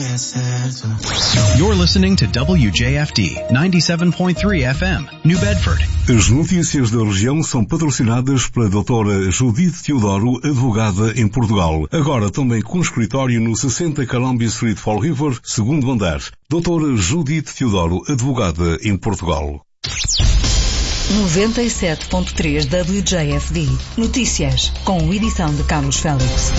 You're listening to WJFD 97.3 FM, New Bedford. As notícias da região são patrocinadas pela doutora Judith Teodoro, advogada em Portugal. Agora também com escritório no 60 Columbia Street, Fall River, segundo andar. Doutora Judith Teodoro, advogada em Portugal. 97.3 WJFD. Notícias, com edição de Carlos Félix.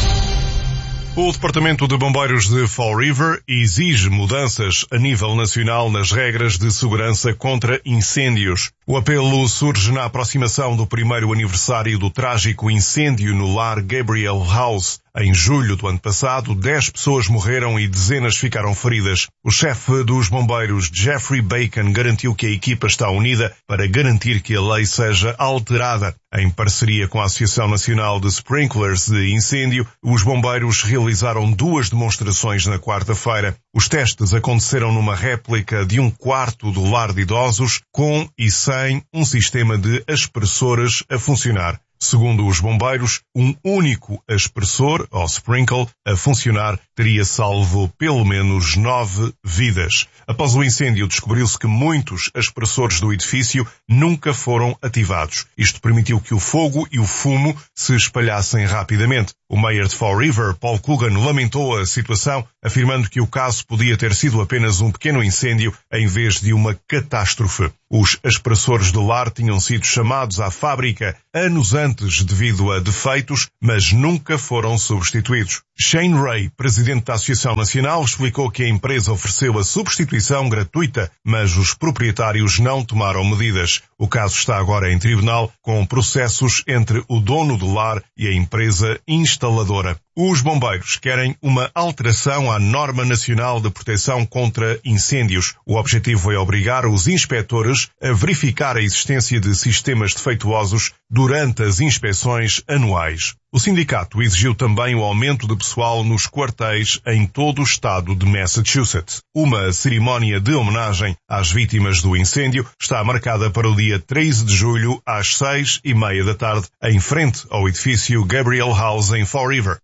O Departamento de Bombeiros de Fall River exige mudanças a nível nacional nas regras de segurança contra incêndios. O apelo surge na aproximação do primeiro aniversário do trágico incêndio no lar Gabriel House. Em julho do ano passado, 10 pessoas morreram e dezenas ficaram feridas. O chefe dos bombeiros, Jeffrey Bacon, garantiu que a equipa está unida para garantir que a lei seja alterada. Em parceria com a Associação Nacional de Sprinklers de Incêndio, os bombeiros realizaram 2 demonstrações na quarta-feira. Os testes aconteceram numa réplica de um quarto do lar de idosos, com e sem um sistema de aspersores a funcionar. Segundo os bombeiros, um único aspersor, ou sprinkle, a funcionar teria salvo pelo menos 9 vidas. Após o incêndio, descobriu-se que muitos aspersores do edifício nunca foram ativados. Isto permitiu que o fogo e o fumo se espalhassem rapidamente. O mayor de Fall River, Paul Coogan, lamentou a situação, afirmando que o caso podia ter sido apenas um pequeno incêndio em vez de uma catástrofe. Os aspersores do lar tinham sido chamados à fábrica anos antes devido a defeitos, mas nunca foram substituídos. Shane Ray, presidente da Associação Nacional, explicou que a empresa ofereceu a substituição gratuita, mas os proprietários não tomaram medidas. O caso está agora em tribunal, com processos entre o dono do lar e a empresa instaladora. Os bombeiros querem uma alteração à Norma Nacional de Proteção contra Incêndios. O objetivo é obrigar os inspetores a verificar a existência de sistemas defeituosos durante as inspeções anuais. O sindicato exigiu também o aumento de pessoal nos quartéis em todo o estado de Massachusetts. Uma cerimónia de homenagem às vítimas do incêndio está marcada para o dia 13 de julho às 6:30 da tarde, em frente ao edifício Gabriel House em Fall River.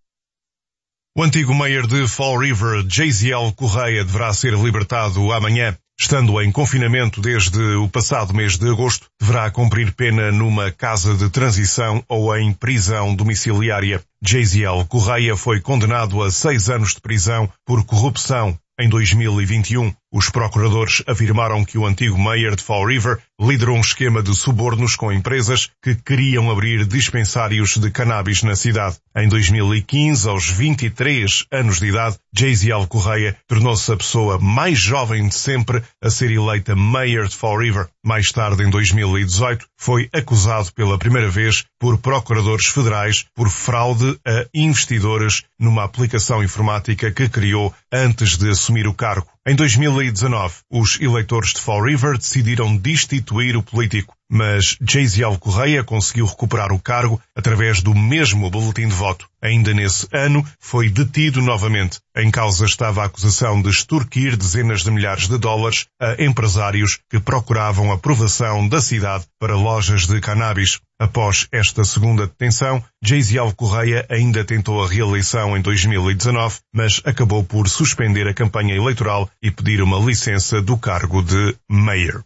O antigo mayor de Fall River, Jaziel Correia, deverá ser libertado amanhã. Estando em confinamento desde o passado mês de agosto, deverá cumprir pena numa casa de transição ou em prisão domiciliária. Jaziel Correia foi condenado a 6 anos de prisão por corrupção em 2021. Os procuradores afirmaram que o antigo mayor de Fall River liderou um esquema de subornos com empresas que queriam abrir dispensários de cannabis na cidade. Em 2015, aos 23 anos de idade, Jaziel Correia tornou-se a pessoa mais jovem de sempre a ser eleita mayor de Fall River. Mais tarde, em 2018, foi acusado pela primeira vez por procuradores federais por fraude a investidores numa aplicação informática que criou antes de assumir o cargo. Em 2019, os eleitores de Fall River decidiram destituir o político, mas Jaziel Correia conseguiu recuperar o cargo através do mesmo boletim de voto. Ainda nesse ano, foi detido novamente. Em causa estava a acusação de extorquir dezenas de milhares de dólares a empresários que procuravam a aprovação da cidade para lojas de cannabis. Após esta segunda detenção, Jaziel Correia ainda tentou a reeleição em 2019, mas acabou por suspender a campanha eleitoral e pedir uma licença do cargo de mayor.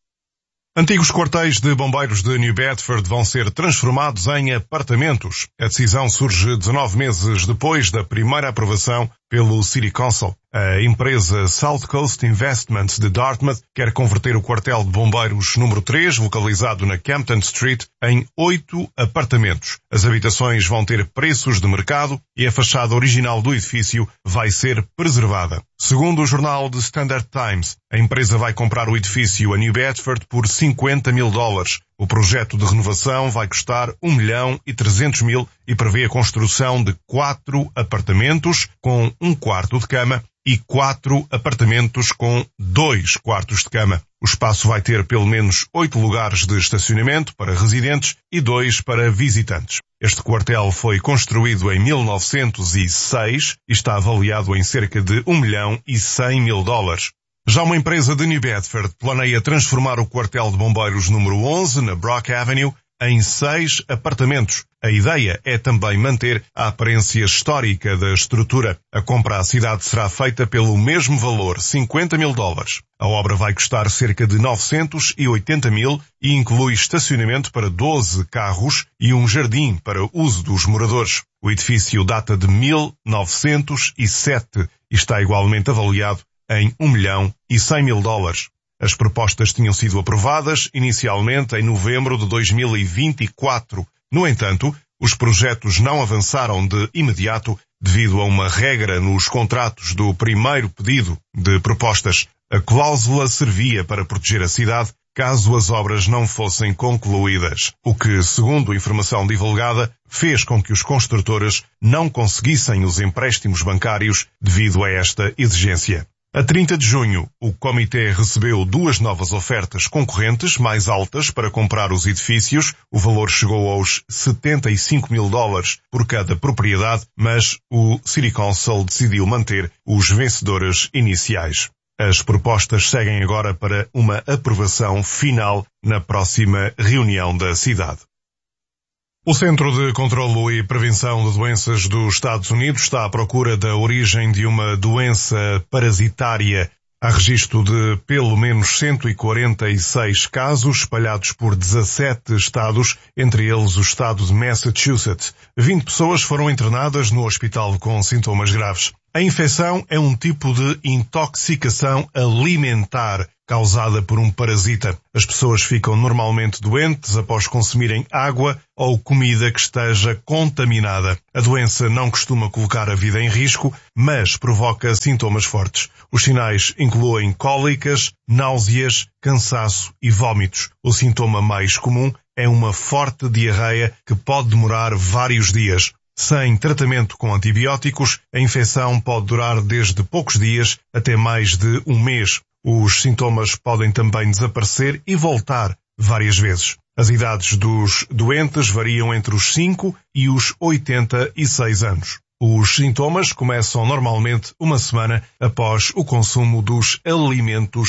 Antigos quartéis de bombeiros de New Bedford vão ser transformados em apartamentos. A decisão surge 19 meses depois da primeira aprovação pelo City Council. A empresa South Coast Investments de Dartmouth quer converter o quartel de bombeiros número 3, localizado na Campton Street, em 8 apartamentos. As habitações vão ter preços de mercado e a fachada original do edifício vai ser preservada. Segundo o jornal The Standard Times, a empresa vai comprar o edifício a New Bedford por $50 mil. O projeto de renovação vai custar $1.300.000 e prevê a construção de 4 apartamentos com 1 quarto de cama e 4 apartamentos com 2 quartos de cama. O espaço vai ter pelo menos 8 lugares de estacionamento para residentes e 2 para visitantes. Este quartel foi construído em 1906 e está avaliado em cerca de $1.100.000. Já uma empresa de New Bedford planeia transformar o quartel de bombeiros número 11, na Brock Avenue, em 6 apartamentos. A ideia é também manter a aparência histórica da estrutura. A compra à cidade será feita pelo mesmo valor, $50 mil. A obra vai custar cerca de 980 mil e inclui estacionamento para 12 carros e um jardim para uso dos moradores. O edifício data de 1907 e está igualmente avaliado em $1.100 mil. As propostas tinham sido aprovadas inicialmente em novembro de 2024. No entanto, os projetos não avançaram de imediato devido a uma regra nos contratos do primeiro pedido de propostas. A cláusula servia para proteger a cidade caso as obras não fossem concluídas, o que, segundo informação divulgada, fez com que os construtores não conseguissem os empréstimos bancários devido a esta exigência. A 30 de junho, o comitê recebeu 2 novas ofertas concorrentes mais altas para comprar os edifícios. O valor chegou aos $75 mil por cada propriedade, mas o City Council decidiu manter os vencedores iniciais. As propostas seguem agora para uma aprovação final na próxima reunião da cidade. O Centro de Controlo e Prevenção de Doenças dos Estados Unidos está à procura da origem de uma doença parasitária. Há registro de pelo menos 146 casos espalhados por 17 estados, entre eles o estado de Massachusetts. 20 pessoas foram internadas no hospital com sintomas graves. A infecção é um tipo de intoxicação alimentar causada por um parasita. As pessoas ficam normalmente doentes após consumirem água ou comida que esteja contaminada. A doença não costuma colocar a vida em risco, mas provoca sintomas fortes. Os sinais incluem cólicas, náuseas, cansaço e vômitos. O sintoma mais comum é uma forte diarreia que pode demorar vários dias. Sem tratamento com antibióticos, a infecção pode durar desde poucos dias até mais de um mês. Os sintomas podem também desaparecer e voltar várias vezes. As idades dos doentes variam entre os 5 e os 86 anos. Os sintomas começam normalmente uma semana após o consumo dos alimentos